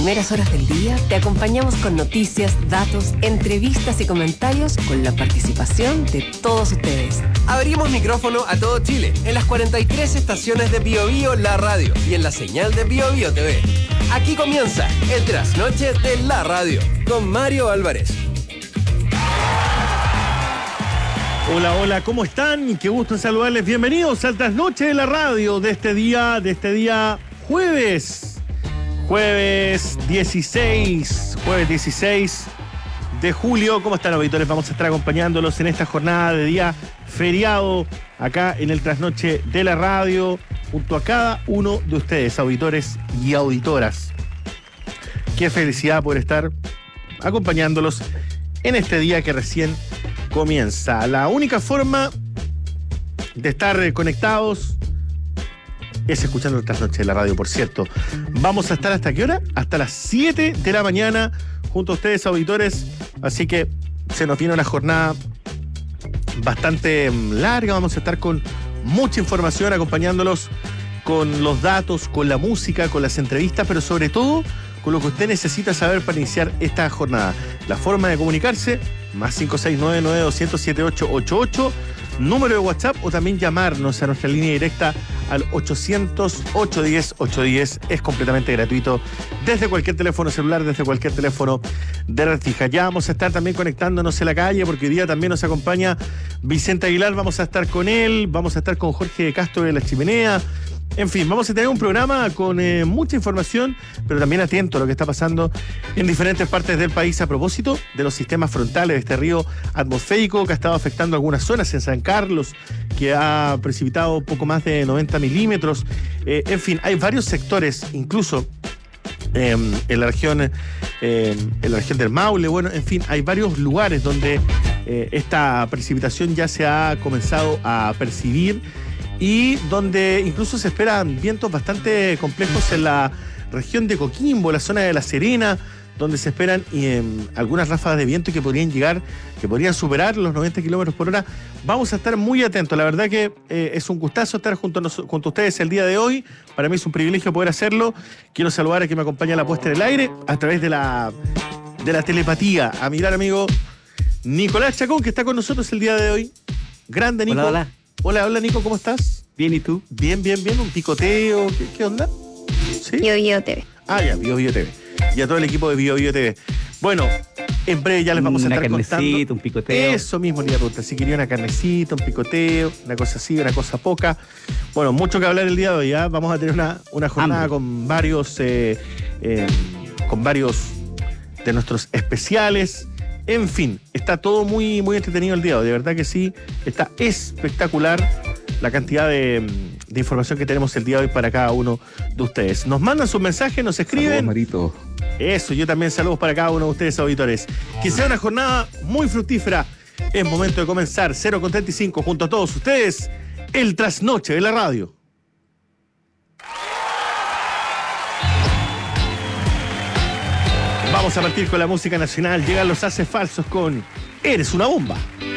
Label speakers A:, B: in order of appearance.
A: primeras horas del día te acompañamos con noticias, datos, entrevistas y comentarios con la participación de todos ustedes.
B: Abrimos micrófono a todo Chile, en las 43 estaciones de Bio Bio La Radio y en la señal de Bio Bio TV. Aquí comienza el Trasnoche de la Radio con Mario Álvarez.
C: Hola, hola, ¿cómo están? Qué gusto en saludarles. Bienvenidos al Trasnoche de la Radio de este día jueves 16 de julio. ¿Cómo están, auditores? Vamos a estar acompañándolos en esta jornada de día feriado acá en el Trasnoche de la Radio, junto a cada uno de ustedes, auditores y auditoras. Qué felicidad por estar acompañándolos en este día que recién comienza. La única forma de estar conectados es escuchando el Trasnoche de la Radio, por cierto. Vamos a estar ¿hasta qué hora? Hasta las 7 de la mañana junto a ustedes, auditores. Así que se nos viene una jornada bastante larga. Vamos a estar con mucha información, acompañándolos con los datos, con la música, con las entrevistas, pero sobre todo con lo que usted necesita saber para iniciar esta jornada. La forma de comunicarse, más 569-9200-7888, número de WhatsApp, o también llamarnos a nuestra línea directa al 800-810-810. Es completamente gratuito desde cualquier teléfono celular, desde cualquier teléfono de red fija. Ya vamos a estar también conectándonos en la calle, porque hoy día también nos acompaña Vicente Aguilar. Vamos a estar con él, vamos a estar con Jorge de Castro de La Chimenea. En fin, vamos a tener un programa con mucha información, pero también atento a lo que está pasando en diferentes partes del país a propósito de los sistemas frontales, de este río atmosférico que ha estado afectando algunas zonas en San Carlos, que ha precipitado poco más de 90 milímetros. En fin, hay varios sectores, incluso en la región del Maule. Bueno, en fin, hay varios lugares donde esta precipitación ya se ha comenzado a percibir, y donde incluso se esperan vientos bastante complejos en la región de Coquimbo, la zona de La Serena, donde se esperan algunas ráfagas de viento que podrían superar los 90 kilómetros por hora. Vamos a estar muy atentos. La verdad que es un gustazo estar junto a ustedes el día de hoy. Para mí es un privilegio poder hacerlo. Quiero saludar a quien me acompaña en la puesta en el aire a través de la telepatía, a mi gran amigo Nicolás Chacón, que está con nosotros el día de hoy. Grande, Nico.
D: Hola.
C: Hola, Nico, ¿cómo estás?
D: Bien, ¿y tú?
C: Bien, un picoteo. ¿Qué onda? ¿Sí?
E: Bio Bio TV.
C: Ah, ya, Bio Bio TV. Y a todo el equipo de Bio Bio TV. Bueno, en breve ya les vamos a estar contando. Una
D: carnecita, un picoteo.
C: Eso mismo le iba a preguntar. Si quería una carnecita, un picoteo, una cosa así, una cosa poca. Bueno, mucho que hablar el día de hoy, ¿ya? Vamos a tener una jornada con varios de nuestros especiales. En fin, está todo muy, muy entretenido el día de hoy. De verdad que sí, está espectacular la cantidad de información que tenemos el día de hoy para cada uno de ustedes. Nos mandan sus mensajes, nos escriben.
D: Saludos, Marito.
C: Eso, yo también saludos para cada uno de ustedes, auditores. Que sea una jornada muy fructífera. Es momento de comenzar 0:35 junto a todos ustedes, el Trasnoche de la Radio. Vamos a partir con la música nacional. Llegan los Haces Falsos con Eres una bomba.